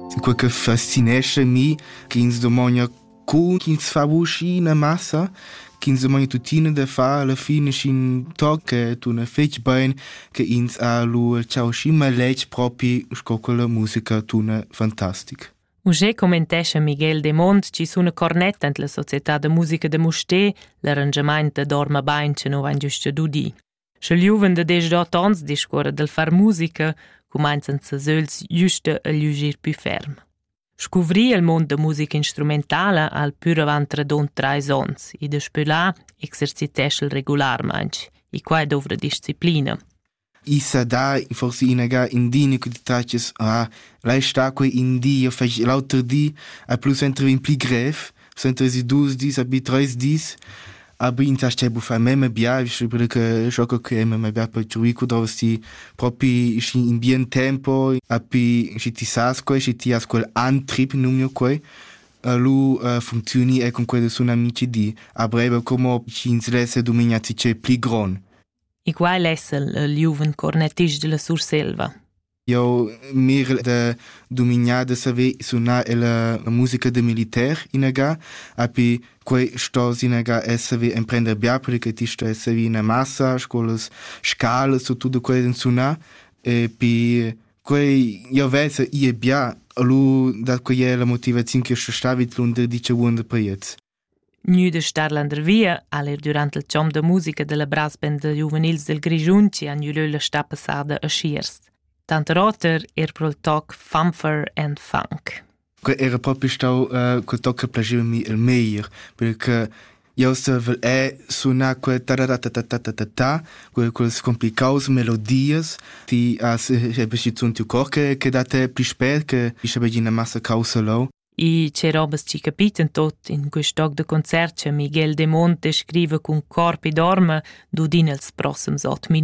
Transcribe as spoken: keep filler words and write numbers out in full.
Quel che fascinesce mi, che ins domogna cu, che ins fa usci in massa, che ins domogna tutina da fa alla fine sin toc, che tu ne feci ben, che ins a lu ciao sci ma legge proprio quella musica tuna fantastica. Usche commentesce Miguel De Mont ci sono cornetta ent la società de musica de Musté, l'arrangiament de Dorma Bain che no vain giusta dudi. Sche liuven de desdot ans discorre del far musica, comincian se söls giusta a liugir più ferm. Scuvri il mond de musica instrumentala al pur avant tradont trais ans, i de spülà exercitesce regularmente, i quai dovra disciplina. Issa da forse inaga indini che ti taches ah lei sta qui in dia fai l'altro di a plus entre in pli gref sempre si dus dis a bi tres dis aber in tas tebu fa meme bia ich über che sciocco che meme bia per truico dove si proprio in bien tempo a pi ci ti sasco e ci ti ascol antrip numio quei lu uh, funzioni e con quello sono amici di a breve come ci inslesse dominati c'è pli gron. I quai lessel il juven cornetisch de la Surselva. Io mir de dominada save suona la, la musica de militaire inaga, api quei stos inaga save emprender bia perché ti sto save in massa, scolas scala su tutto quel suona e pi quei io vese ie bia lu da quei la motivazione che sto stavi l'under dice wonder project. Nü de Starlander Via, aller durant il ciom de musica della brassband de juvenils del Grigiunci a nü la sta passada a Schiers. Tant roter er pro il toc Funfer and Funk. Que era proprio stau uh, quel toc che piaceva mi il meglio, perché io sapevo è suona quel ta ta ta ta ta ta ta ta, quel quel complicaus melodias, ti as e besitun tu corche che date più spät che ich habe in massa causa lo. I c'è robas ci capiten tot in questo toc de concert che Miguel De Monte scrive con corpi dorma du din els prossims ot minuti.